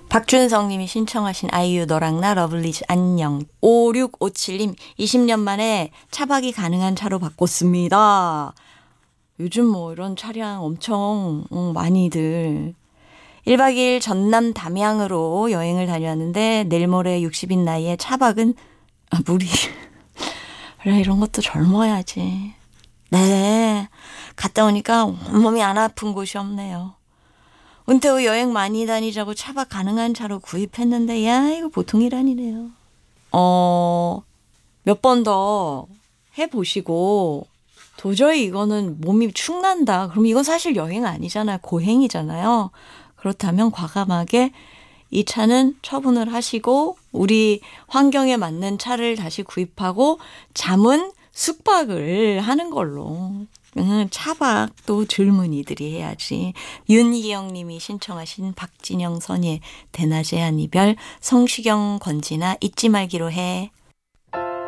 박준성님이 신청하신 아이유 너랑 나 러블리즈 안녕. 5657님 20년 만에 차박이 가능한 차로 바꿨습니다. 요즘 뭐 이런 차량 엄청 많이들 1박 2일 전남 담양으로 여행을 다녀왔는데 내일 모레 60인 나이에 차박은 무리. 그래 이런 것도 젊어야지. 네. 갔다 오니까 온몸이 안 아픈 곳이 없네요. 은퇴 후 여행 많이 다니자고 차박 가능한 차로 구입했는데 야 이거 보통 일 아니네요. 몇 번 더 해보시고 도저히 이거는 몸이 축난다. 그럼 이건 사실 여행 아니잖아요. 고행이잖아요. 그렇다면 과감하게 이 차는 처분을 하시고 우리 환경에 맞는 차를 다시 구입하고 잠은 숙박을 하는 걸로. 차박도 젊은이들이 해야지. 윤기영 님이 신청하신 박진영 선예 대낮의 한 이별, 성시경 권진아 잊지 말기로 해.